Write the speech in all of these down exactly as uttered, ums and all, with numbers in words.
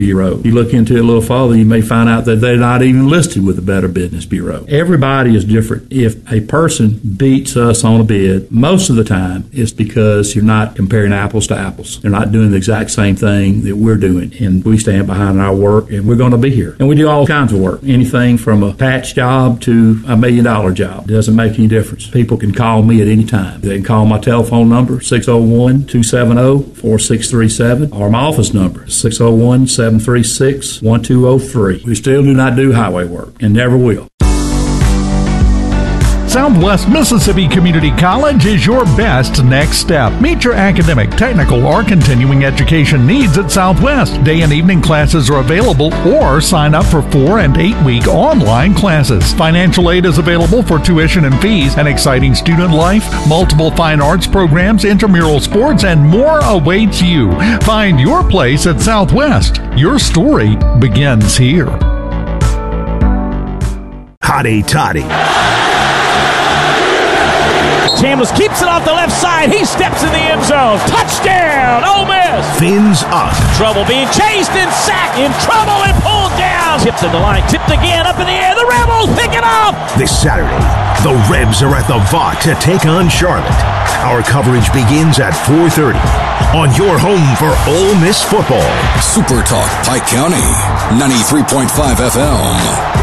Bureau. You look into it a little further, you may find out that they're not even listed with the Better Business Bureau. Everybody is different. If a person beats us on a bid, most of the time it's because you're not comparing apples to apples. They're not doing the exact same thing that we're doing, and we stand behind our work, and we're going to be here. And we do all kinds of work, anything from a patch job to a million dollar job. It doesn't make any difference. People can call me at any time. They can call my telephone number, six oh one, two seven oh, four six three seven, or my office number, six oh one, seven three six, one two oh three. We still do not do highway work and never will. Southwest Mississippi Community College is your best next step. Meet your academic, technical, or continuing education needs at Southwest. Day and evening classes are available, or sign up for four and eight week online classes. Financial aid is available for tuition and fees, an exciting student life, multiple fine arts programs, intramural sports, and more awaits you. Find your place at Southwest. Your story begins here. Hotty toddy. Chambliss keeps it off the left side. He steps in the end zone. Touchdown, Ole Miss. Fins up. Trouble being chased and sacked. In trouble and pulled down. Tipped in the line. Tipped again. Up in the air. The Rebels pick it up. This Saturday, the Rebs are at the Vaught to take on Charlotte. Our coverage begins at four thirty on your home for Ole Miss football. Super Talk Pike County, ninety-three point five F M.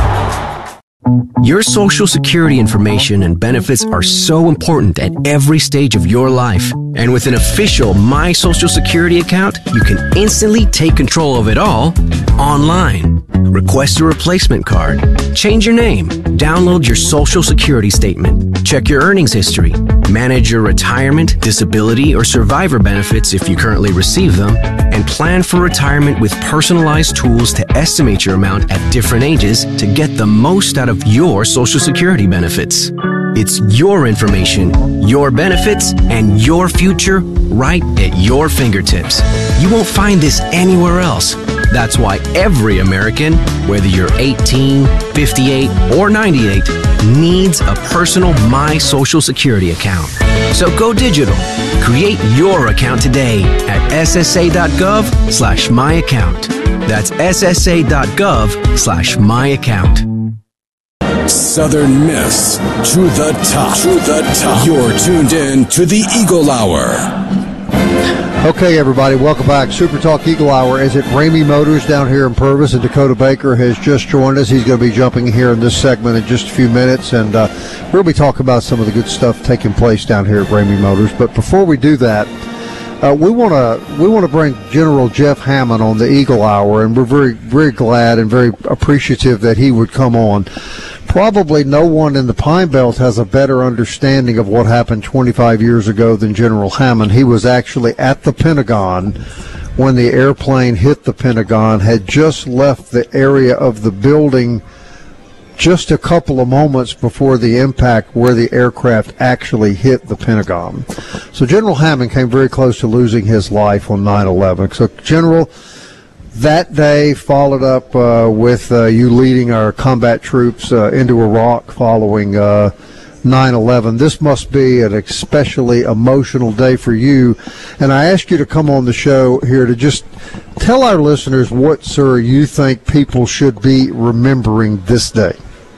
Your Social Security information and benefits are so important at every stage of your life. And with an official My Social Security account, you can instantly take control of it all online. Request a replacement card, change your name, download your Social Security statement, check your earnings history, manage your retirement, disability, or survivor benefits if you currently receive them, and plan for retirement with personalized tools to estimate your amount at different ages to get the most out of your Social Security benefits. It's your information, your benefits, and your future right at your fingertips. You won't find this anywhere else. That's why every American, whether you're eighteen, fifty-eight, or ninety-eight, needs a personal My Social Security account. So go digital. Create your account today at ssa.gov slash my account. That's ssa.gov slash my account. Southern Miss to the top. To the top. You're tuned in to the Eagle Hour. Okay, everybody, welcome back. Super Talk Eagle Hour is at Ramey Motors down here in Purvis, and Dakota Baker has just joined us. He's going to be jumping here in this segment in just a few minutes, and uh, we'll be talking about some of the good stuff taking place down here at Ramey Motors. But before we do that, uh, we want to we want to bring General Jeff Hammond on the Eagle Hour, and we're very very glad and very appreciative that he would come on. Probably no one in the Pine Belt has a better understanding of what happened twenty-five years ago than General Hammond. He was actually at the Pentagon when the airplane hit the Pentagon, had just left the area of the building just a couple of moments before the impact where the aircraft actually hit the Pentagon. So General Hammond came very close to losing his life on nine eleven. So, General, that day followed up uh, with uh, you leading our combat troops uh, into Iraq following uh, nine eleven. This must be an especially emotional day for you. And I ask you to come on the show here to just tell our listeners what, sir, you think people should be remembering this day.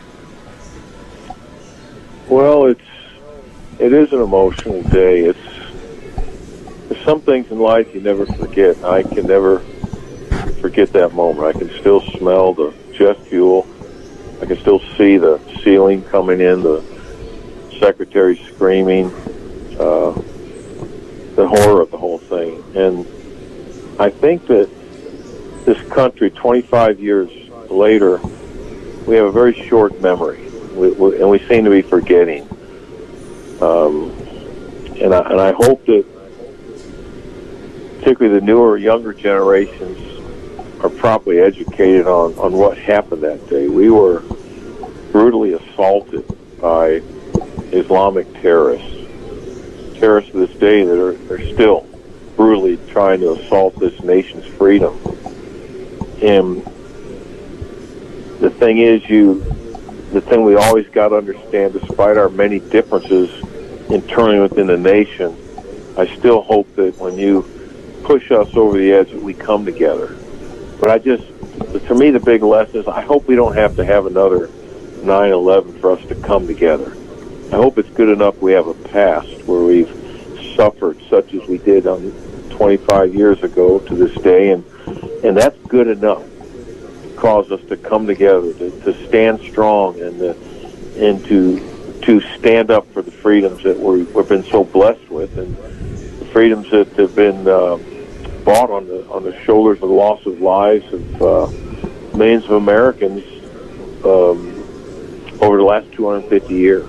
Well, it's it is an emotional day. It's there's some things in life you never forget. I can never forget that moment. I can still smell the jet fuel. I can still see the ceiling coming in, the secretary screaming, uh, the horror of the whole thing. And I think that this country, twenty-five years later, we have a very short memory, we, we, and we seem to be forgetting. Um, and, I, and I hope that particularly the newer, younger generations are properly educated on, on what happened that day. We were brutally assaulted by Islamic terrorists. Terrorists to this day that are, are still brutally trying to assault this nation's freedom. And the thing is, you, the thing we always got to understand, despite our many differences internally within the nation, I still hope that when you push us over the edge, that we come together. but I just, to me, the big lesson is I hope we don't have to have another nine eleven for us to come together. I hope it's good enough we have a past where we've suffered such as we did on twenty-five years ago to this day, and and that's good enough to cause us to come together, to, to stand strong, and to, and to to stand up for the freedoms that we, we've been so blessed with, and the freedoms that have been uh, bought on the on the shoulders of the loss of lives of uh, millions of Americans um, over the last two hundred fifty years.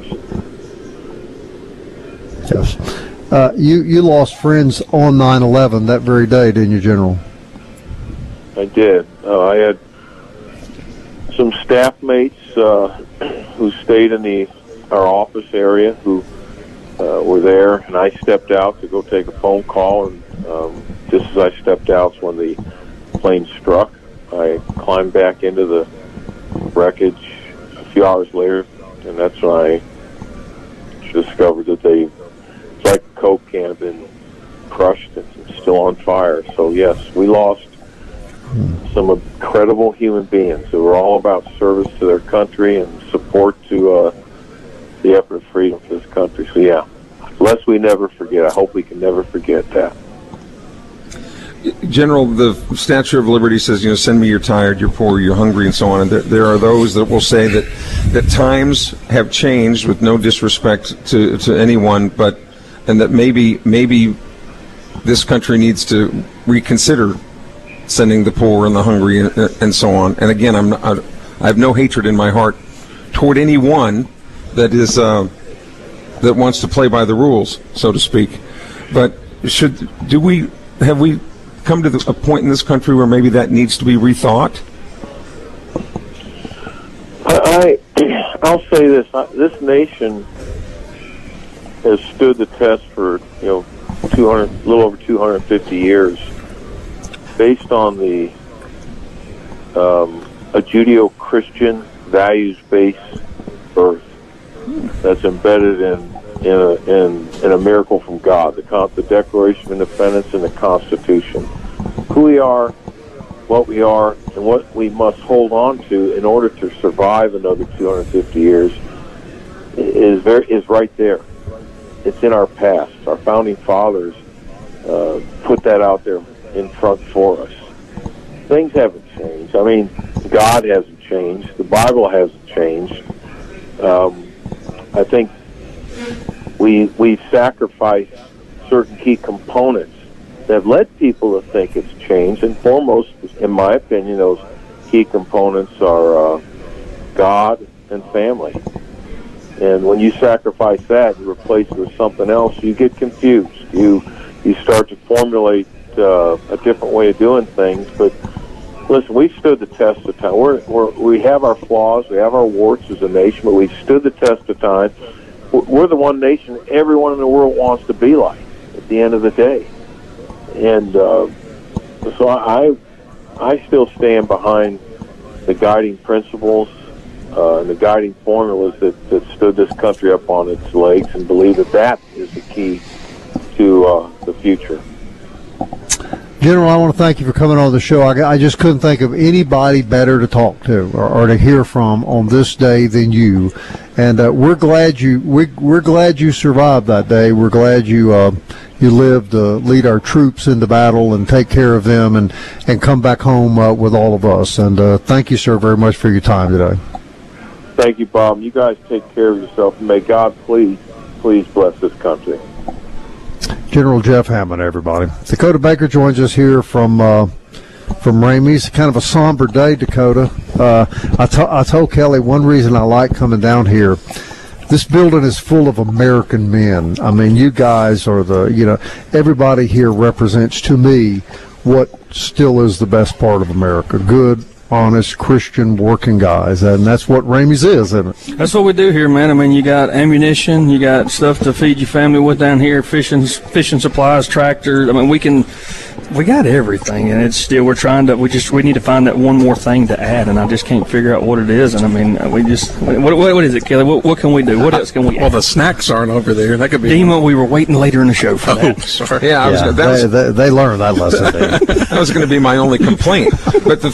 Yes. Uh, you, you lost friends on nine eleven that very day, didn't you, General? I did. Uh, I had some staff mates uh, who stayed in the our office area who uh, were there, and I stepped out to go take a phone call, and um, just as I stepped out is when the plane struck. I climbed back into the wreckage a few hours later, and that's when I discovered that they, it's like a Coke can, had been crushed and still on fire. So yes, we lost some incredible human beings who were all about service to their country and support to uh, the effort of freedom for this country. So yeah, lest we never forget. I hope we can never forget that. General, the Statue of Liberty says, you know, send me you're tired, you're poor, you're hungry, and so on. And there, there are those that will say that, that times have changed, with no disrespect to, to anyone, but and that maybe maybe this country needs to reconsider sending the poor and the hungry and, and so on. And again, I'm not, I, I have no hatred in my heart toward anyone that is uh, that wants to play by the rules, so to speak. But should do we have we come to the, a point in this country where maybe that needs to be rethought? I, I I'll say this: I, this nation has stood the test for you know two hundred, a little over two hundred fifty years, based on the um, a Judeo-Christian values-based birth that's embedded in in a, in, in a miracle from God, the, Con- the Declaration of Independence and the Constitution. Who we are, what we are, and what we must hold on to in order to survive another two hundred fifty years is very is right there. It's in our past. Our founding fathers uh, put that out there in front for us. Things haven't changed. I mean, God hasn't changed. The Bible hasn't changed. Um, I think we we've sacrificed certain key components that have led people to think it's changed. And foremost, in my opinion, those key components are uh, God and family. And when you sacrifice that, you replace it with something else, you get confused. You you start to formulate uh, a different way of doing things. But listen, we've stood the test of time. We're, we're, we have our flaws, we have our warts as a nation, but we've stood the test of time. We're the one nation everyone in the world wants to be like at the end of the day. And uh, so I, I still stand behind the guiding principles uh, and the guiding formulas that, that stood this country up on its legs, and believe that that is the key to uh, the future. General, I want to thank you for coming on the show. I, I just couldn't think of anybody better to talk to or, or to hear from on this day than you. And uh, we're glad you we, we're glad you survived that day. We're glad you uh, you lived to lead our troops into battle and take care of them and, and come back home uh, with all of us. And uh, thank you, sir, very much for your time today. Thank you, Bob. You guys take care of yourself, and may God please, please bless this country. General Jeff Hammond, everybody. Dakota Baker joins us here from uh, from Ramey's. Kind of a somber day, Dakota. Uh, I, to- I told Kelly one reason I like coming down here. This building is full of American men. I mean, you guys are the, you know, everybody here represents to me what still is the best part of America. Good, honest, Christian, working guys, and that's what Ramey's is, isn't it? That's what we do here, man. I mean, you got ammunition, you got stuff to feed your family with down here, fishing, fishing supplies, tractors. I mean, we can we got everything, and it's still we're trying to. We just we need to find that one more thing to add, and I just can't figure out what it is. And I mean, we just what what, what is it, Kelly? What, what can we do? What else can we? Well, add? the snacks aren't over there. That could be. Demo, we were waiting later in the show for Oh, that. sorry. Yeah, I was. Yeah, That was they, they, they learned that lesson. Dave. that was going to be my only complaint. But the